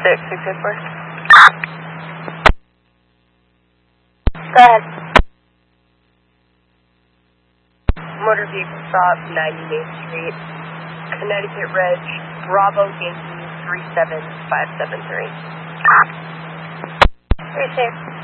664. Go ahead. Motor vehicle stop, 90 Main Street, Connecticut Reg, Bravo Yankee 37573. Very safe.